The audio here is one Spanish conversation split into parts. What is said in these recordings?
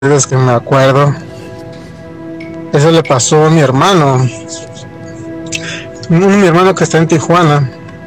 Es que me acuerdo. Eso le pasó a mi hermano. Mi hermano que está en Tijuana.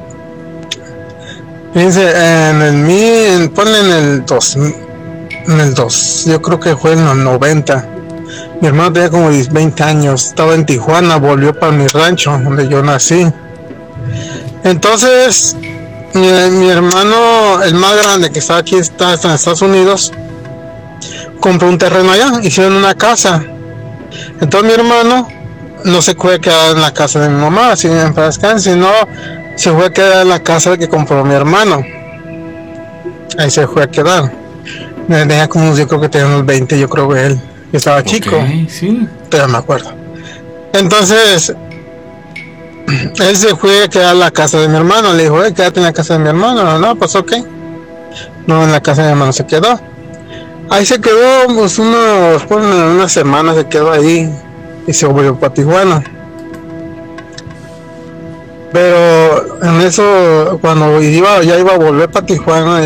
Fíjense, ponle en el 2, yo creo que fue en los 90. Mi hermano tenía como 20 años, estaba en Tijuana, volvió para mi rancho, donde yo nací. Entonces, mi hermano, el más grande que está aquí, está en Estados Unidos, compró un terreno allá, hicieron una casa. Entonces mi hermano no se puede quedar en la casa de mi mamá, sino se fue a quedar en la casa que compró mi hermano. Ahí se fue a quedar. Tenía como, yo creo que tenía unos 20, yo creo que él estaba chico. Sí. Pero me acuerdo. Entonces, él se fue a quedar en la casa de mi hermano. Le dijo, quédate en la casa de mi hermano. No, pues ok. No, en la casa de mi hermano se quedó. Ahí se quedó, pues unas semanas se quedó ahí y se volvió para Tijuana. Pero en eso, cuando ya iba a volver para Tijuana,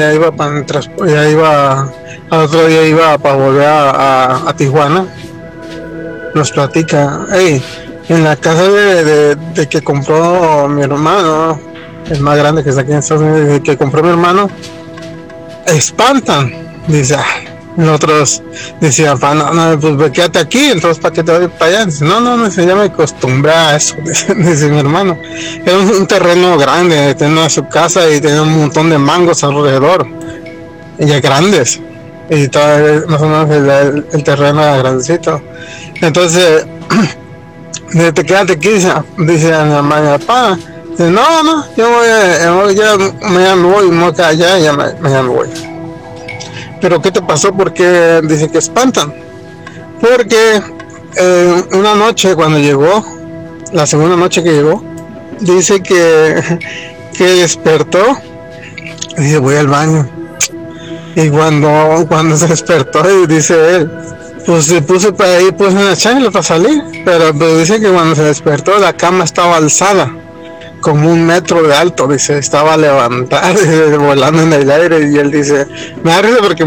al otro día iba para volver a Tijuana, nos platica, en la casa de que compró mi hermano, el más grande que está aquí en Estados Unidos, que compró mi hermano, espantan, dice, nosotros decían, no, pues quédate aquí, entonces ¿para qué te voy para allá? Dice, no, ya me acostumbré a eso, dice mi hermano. Era un terreno grande, tenía su casa y tenía un montón de mangos alrededor, y ya grandes, y todo, más o menos el terreno era grandecito. Entonces, te quédate aquí, dice a mi mamá y a mi papá. Dice, no, mañana me voy, me voy allá, ya mañana me voy. Pero ¿qué te pasó? Porque dice que espantan. Porque una noche cuando llegó, la segunda noche que llegó, dice que despertó, dice voy al baño. Y cuando se despertó, y dice él, pues se puso para ahí, puso una chancla para salir. Pero dice que cuando se despertó la cama estaba alzada, como 1 metro de alto, dice, estaba levantada, volando en el aire, y él dice, me da risa porque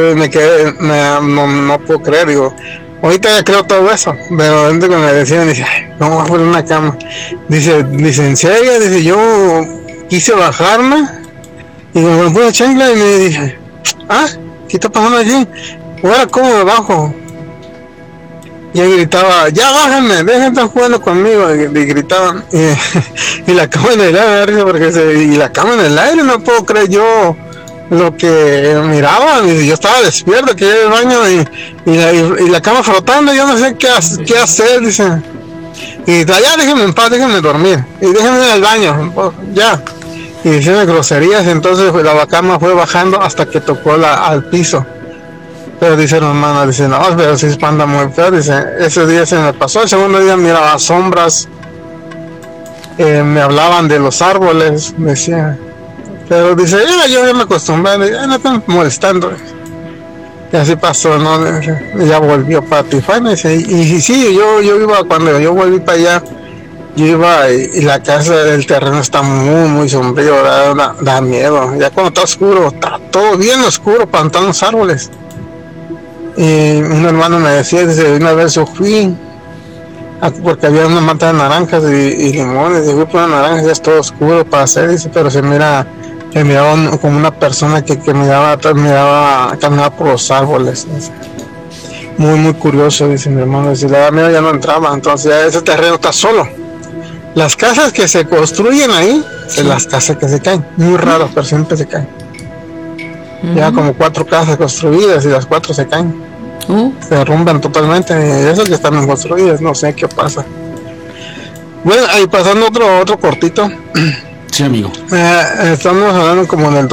no puedo creer, digo, ahorita ya creo todo eso, pero antes que me decían, dice, no voy a poner una cama, dice, en serio, dice, yo quise bajarme, y me puse chancla y me dije, ¿qué está pasando allí? Ahora, ¿cómo me bajo? Y él gritaba, ya bájenme, dejen de estar jugando conmigo, y gritaban, y la cama en el aire, y la cama en el aire, no puedo creer yo lo que miraba, y yo estaba despierto, que iba al baño, y la cama flotando, yo no sé qué hacer, dice, y ya déjenme en paz, déjenme dormir, y déjenme ir al baño, ya, y diciendo groserías. Entonces la cama fue bajando hasta que tocó al piso. Pero dice la hermana, dice, no, pero si espanta muy feo, dice, ese día se me pasó, el segundo día miraba sombras, me hablaban de los árboles, decía, pero dice, yo ya me acostumbré, ya no están molestando, y así pasó, ¿no? Ya volvió para Tijuana, dice, y sí, yo iba, cuando yo volví para allá, yo iba y la casa del terreno está muy, muy sombrío, da miedo, ya cuando está oscuro, está todo bien oscuro, pantan los árboles. Y un hermano me decía, dice, una vez yo fui, porque había una mata de naranjas y limones, y fui por una naranja, ya es todo oscuro para hacer, dice, pero se miraba como una persona que caminaba por los árboles, dice. Muy, muy curioso, dice mi hermano, dice, la verdad ya no entraba, entonces ya ese terreno está solo. Las casas que se construyen ahí, son las casas que se caen, muy raras, pero siempre se caen. Ya como 4 casas construidas y las 4 se caen. Se derrumban totalmente. Y esas que están construidas, no sé qué pasa. Bueno, ahí pasando otro cortito. Sí, amigo. Estamos hablando como en el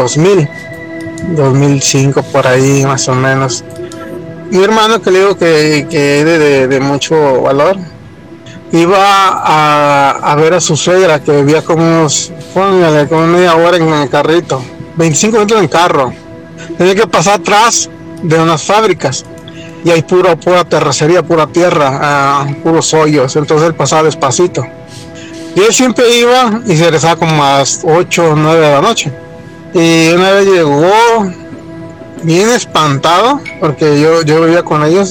2005, por ahí más o menos. Mi hermano, que le digo que es de mucho valor, iba a ver a su suegra, que vivía como media hora en el carrito, 25 minutos en carro. Tenía que pasar atrás de unas fábricas y hay pura terracería, pura tierra, puros hoyos. Entonces él pasaba despacito y él siempre iba y se regresaba como a las 8 o 9 de la noche. Y una vez llegó bien espantado, porque yo vivía con ellos